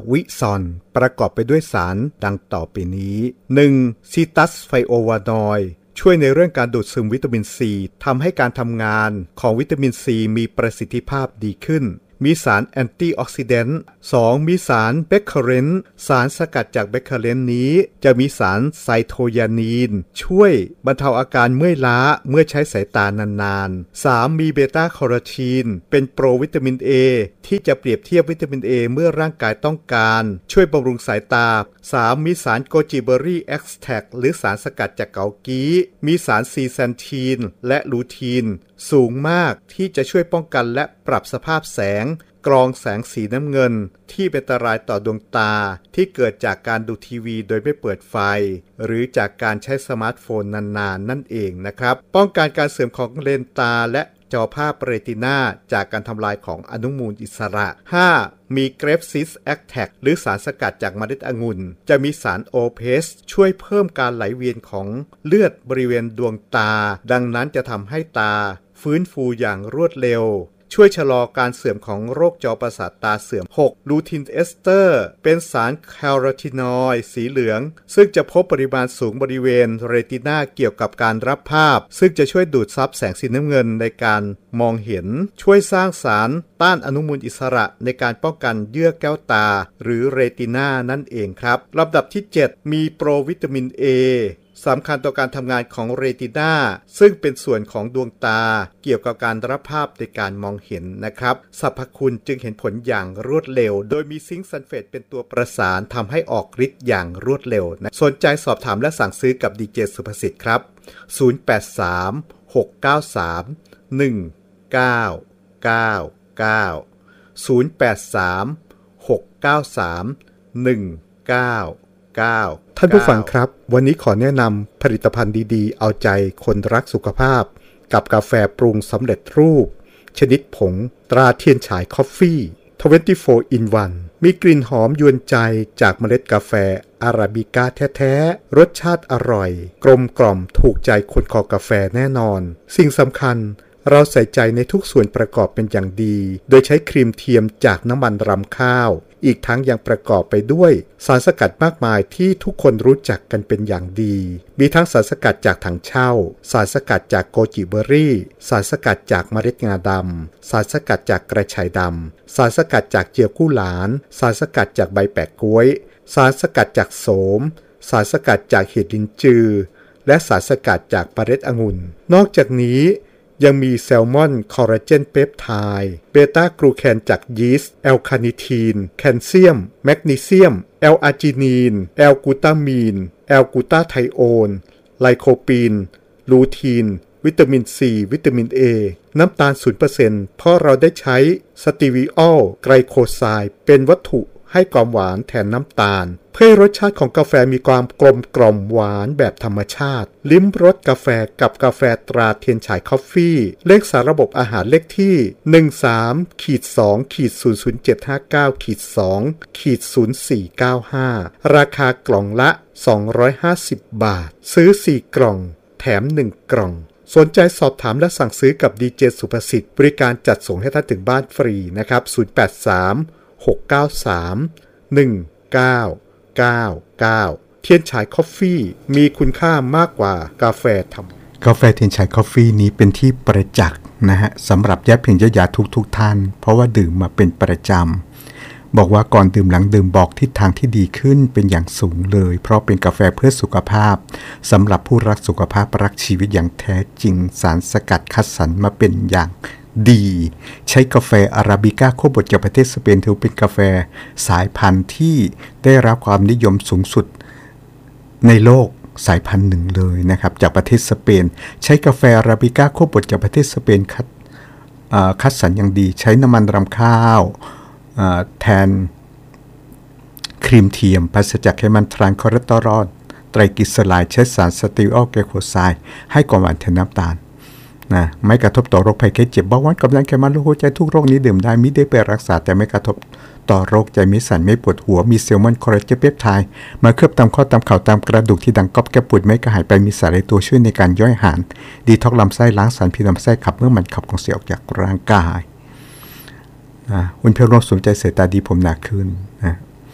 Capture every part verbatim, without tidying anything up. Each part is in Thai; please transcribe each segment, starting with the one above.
วิซอนประกอบไปด้วยสารดังต่อไปนี้ หนึ่ง. ซีตัสไฟโอวานอยด์ช่วยในเรื่องการดูดซึมวิตามินซีทำให้การทำงานของวิตามินซีมีประสิทธิภาพดีขึ้นมีสารแอนตี้ออกซิแดนต์ สอง. มีสารเบคเคอเรนต์สารสกัดจากเบคเคอเรนต์นี้จะมีสารไซโทไยานีนช่วยบรรเทาอาการเมื่อยล้าเมื่อใช้สายตานานๆ สาม. มีเบต้าแคโรทีนเป็นโปรวิตามิน A ที่จะเปรียบเทียบวิตามิน A เมื่อร่างกายต้องการช่วยบำรุงสายตา สาม. มีสารโกจิเบอรี่เอ็กซ์แทรคหรือสารสกัดจากเกากี้มีสารซีแซนทีนและลูทีนสูงมากที่จะช่วยป้องกันและปรับสภาพแสงกรองแสงสีน้ำเงินที่เป็นอันตรายต่อดวงตาที่เกิดจากการดูทีวีโดยไม่เปิดไฟหรือจากการใช้สมาร์ทโฟนนานๆ น, นั่นเองนะครับป้องกันการเสื่อมของเลนส์ตาและจอภาพเรตินาจากการทำลายของอนุมูลอิสระ ห้า. มีเกรฟซิสแอคแทคหรือสารสกัดจากเมล็ดองุ่นจะมีสารโอเพสช่วยเพิ่มการไหลเวียนของเลือดบริเวณดวงตาดังนั้นจะทำให้ตาฟื้นฟูอย่างรวดเร็วช่วยชะลอการเสื่อมของโรคจอประสาทตาเสื่อม หก. ลูทินเอสเตอร์เป็นสารแคโรทีนอยด์สีเหลืองซึ่งจะพบปริมาณสูงบริเวณเรตินาเกี่ยวกับการรับภาพซึ่งจะช่วยดูดซับแสงสีน้ำเงินในการมองเห็นช่วยสร้างสารต้านอนุมูลอิสระในการป้องกันเยื่อแก้วตาหรือเรตินานั่นเองครับลำดับที่เจ็ดมีโปรวิตามิน Aสำคัญต่อการทำงานของเรตินาซึ่งเป็นส่วนของดวงตาเกี่ยวกับการรับภาพในการมองเห็นนะครับสรรพคุณจึงเห็นผลอย่างรวดเร็วโดยมีซิงค์ซัลเฟตเป็นตัวประสานทำให้ออกฤทธิ์อย่างรวดเร็วนะสนใจสอบถามและสั่งซื้อกับดีเจสุภสิทธิ์ครับศูนย์ แปด สาม หก เก้า สาม หนึ่ง เก้า เก้า เก้า ศูนย์ แปด สาม หก เก้า สาม หนึ่ง เก้า เก้าท่านผู้ฟังครับวันนี้ขอแนะนำผลิตภัณฑ์ดีๆเอาใจคนรักสุขภาพกับกาแฟปรุงสำเร็จรูปชนิดผงตราเทียนฉายคอฟฟี่ยี่สิบสี่ in วันมีกลิ่นหอมยวนใจจากเมล็ดกาแฟอาราบิก้าแท้ๆรสชาติอร่อยกลมกล่อมถูกใจคนคอกาแฟแน่นอนสิ่งสำคัญเราใส่ใจในทุกส่วนประกอบเป็นอย่างดีโดยใช้ครีมเทียมจากน้ำมันรำข้าวอีกทั้งยังประกอบไปด้วยสารสกัดมากมายที่ทุกคนรู้จักกันเป็นอย่างดีมีทั้งสารสกัดจากถังเช่าสารสกัดจากโกจิเบอรี่สารสกัดจากเมล็ดงาดำสารสกัดจากกระชายดำสารสกัดจากเจียวกู้หลานสารสกัดจากใบแปะก๊วยสารสกัดจากโสมสารสกัดจากเห็ดลิ้นจือและสารสกัดจากเมล็ดองุ่นนอกจากนี้ยังมีแซลมอนคอลลาเจนเปปไทด์เบต้ากลูแคนจากยีสต์แอลคาเนทีนแคลเซียมแมกนีเซียมแอลอาร์จินีนแอลกลูตามีนแอลกลูตาไทโอนไลโคปีนลูทีนวิตามินซีวิตามิน A น้ำตาล ศูนย์เปอร์เซ็นต์ เพราะเราได้ใช้สตีวิออลไกลโคไซด์เป็นวัตถุให้ความหวานแทนน้ำตาลเพื่อให้รสชาติของกาแฟมีความกลมกล่อมหวานแบบธรรมชาติลิ้มรสกาแฟกับกาแฟตราเทียนฉายคอฟฟี่เลขสารระบบอาหารเลขที่ หนึ่ง สาม สอง ศูนย์ ศูนย์ เจ็ด ห้า เก้า สอง ศูนย์ สี่ เก้า ห้าราคากล่องละสองร้อยห้าสิบบาทซื้อสี่กล่องแถมหนึ่งกล่องสนใจสอบถามและสั่งซื้อกับดีเจสุภสิทธิ์บริการจัดส่งให้ท่านถึงบ้านฟรีนะครับศูนย์ แปด สาม หก เก้า สาม หนึ่ง เก้า เก้า เก้าเทียนฉายคอฟฟี่มีคุณค่ามากกว่ากาแฟทำกาแฟเทียนฉายคอฟฟี่นี้เป็นที่ประจักษ์นะฮะสำหรับญาติเพียงญาติญาติทุกๆท่านเพราะว่าดื่มมาเป็นประจำบอกว่าก่อนดื่มหลังดื่มบอกทิศทางที่ดีขึ้นเป็นอย่างสูงเลยเพราะเป็นกาแฟเพื่อสุขภาพสำหรับผู้รักสุขภาพรักชีวิตอย่างแท้จริงสารสกัดคัดสรรมาเป็นอย่างดีใช้กาแฟอาราบิก้าโคบดจากประเทศสเปนถือเป็นกาแฟสายพันธุ์ที่ได้รับความนิยมสูงสุดในโลกสายพันธุ์หนึ่งเลยนะครับจากประเทศสเปนใช้กาแฟอาราบิก้าโคบดจากประเทศสเปนคัดคัดสรรอย่างดีใช้น้ำมันรำข้าวแทนครีมเทียมปราศจากไขมันทรานคอเลสเตอรอลไตรกลีเซอไรด์ใช้สารสตีออลไกลโคไซด์ให้ความหวานแทนน้ำตาลนะไม่กระทบต่อโรคภัยไข้เจ็บเบาหวานความดันไขมันโรคหัวใจทุกโรคนี้ดื่มได้มิได้ไปรักษาแต่ไม่กระทบต่อโรคใจไม่สั่นไม่ปวดหัวมีแซลมอนคอลลาเจนเปปไทด์มาเคลือบตามข้อตามเข่าตามกระดูกที่ดังก๊อบแก้ปวดไม่กระหายไปมีสารในตัวช่วยในการย่อยอาหารดีท็อกซ์ลำไส้ล้างสารพิษลำไส้ขับเมื่อมันขับของเสียออกจากร่างกายนะคุณเพียรลงสนใจสายตาดีผมหนาขึ้นนะ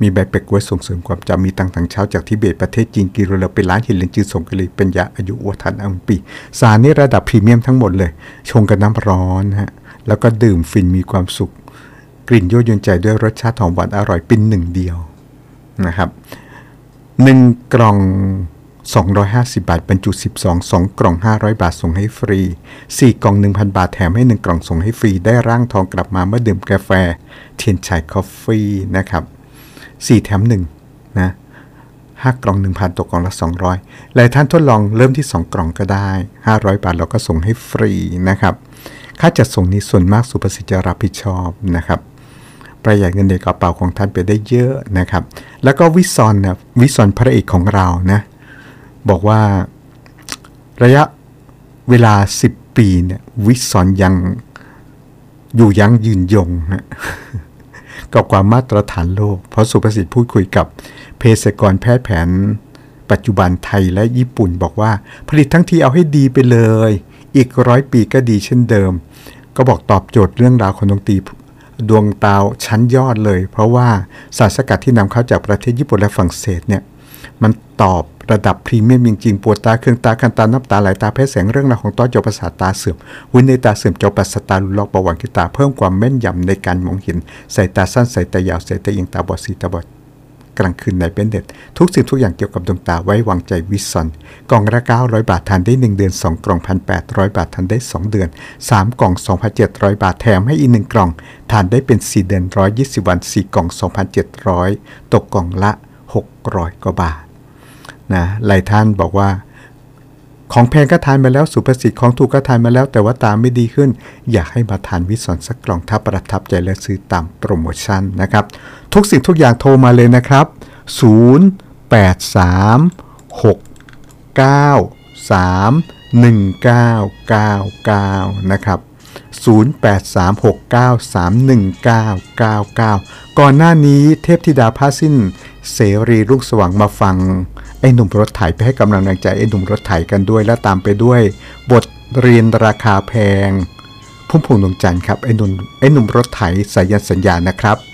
มีใบเป็กไว้ส่งเสริมความจำมีตังถังเช้าจากทิเบตประเทศจีนกิโลละเป็นล้านเห็นเลนจือส่งกันเลยเป็นยาอายุวัฒนอังปีสารนี่ระดับพรีเมียมทั้งหมดเลยชงกับน้ำร้อนฮะแล้วก็ดื่มฟินมีความสุขกลิ่นยั่วยวนใจด้วยรสชาติหอมหวานอร่อยเป็นหนึ่งเดียวนะครับหนึ่งกล่องสองร้อยห้าสิบบาทบรรจุสิบสอง สองกล่องห้าร้อยบาทส่งให้ฟรีสี่กล่อง หนึ่งพัน บาทแถมให้หนึ่งกล่องส่งให้ฟรีได้ร่างทองกลับมาเมื่อดื่มกาแฟเทียนชัยคอฟฟี่นะครับสี่แถมหนึ่งนะห้ากล่อง หนึ่งพัน ตกกล่องละสองร้อยหลายท่านทดลองเริ่มที่สองกล่องก็ได้ห้าร้อยบาทเราก็ส่งให้ฟรีนะครับค่าจัดส่งนี้ส่วนมากสุภสิทธิ์จะรับผิดชอบนะครับประหยัดเงินในกระเป๋าของท่านไปได้เยอะนะครับแล้วก็วิซอนนะวิซอนพระเอกของเรานะบอกว่าระยะเวลาสิบปีเนี่ยวิซอนยังอยู่ยั้งยืนยงนะกับความมาตรฐานโลกเพราะสุภสิทธิ์พูดคุยกับเภสัชกรแพทย์แผนปัจจุบันไทยและญี่ปุ่นบอกว่าผลิตทั้งทีเอาให้ดีไปเลยอีกร้อยปีก็ดีเช่นเดิมก็บอกตอบโจทย์เรื่องราวของดนตรีดวงดาวชั้นยอดเลยเพราะว่าสารสกัดที่นำเข้าจากประเทศญี่ปุ่นและฝรั่งเศสเนี่ยมันตอบระดับพรีเมียมจริงๆปวดตาเครื่องตาคันตาน้ำตาไหลตาแพ้แสงเรื่องราวของต้อจอประสาทตาเสื่อมวินในตาเสื่อมจอประสาทตาลุลอกเบาหวานขี้ตาเพิ่มความแม่นยำในการมองเห็นสายตาสั้นสายตายาวสายตาเอียงตาบอดสีตาบอดกลางคืนในเป็นเด็ดทุกสิ่งทุกอย่างเกี่ยวกับดวงตาไว้วางใจวิซอนกล่องละเก้าร้อยบาททานได้หนึ่งเดือนสองกล่อง หนึ่งพันแปดร้อย บาททานได้สองเดือนสามกล่อง สองพันเจ็ดร้อย บาทแถมให้อีกหนึ่งกล่องทานได้เป็นสี่เดือนหนึ่งร้อยยี่สิบวันสี่กล่อง สองพันเจ็ดร้อย ตกกล่องละหกร้อยกว่าบาทนะหลายท่านบอกว่าของแพงก็ทานมาแล้วสุภสิทธิ์ของถูกก็ทานมาแล้วแต่ว่าตาไม่ดีขึ้นอยากให้มาทานวิซอนสักกล่องถ้าประทับใจและซื้อตามโปรโมชั่นนะครับทุกสิ่งทุกอย่างโทรมาเลยนะครับศูนย์ แปด สาม หก เก้า สาม หนึ่ง เก้า เก้า เก้านะครับศูนย์ แปด สาม หก เก้า สาม หนึ่ง เก้า เก้า เก้าก่อนหน้านี้เทพธิดาผ้าสิ้นเสรีลูกสว่างมาฟังไอ้หนุ่มรถไถไปให้กำลังใจไอ้หนุ่มรถไถกันด้วยและตามไปด้วยบทเรียนราคาแพงพุ่มพวงดวงจันทร์ครับไอ้หนุ่มไอ้หนุ่มรถไถสายันสัญญานะครับ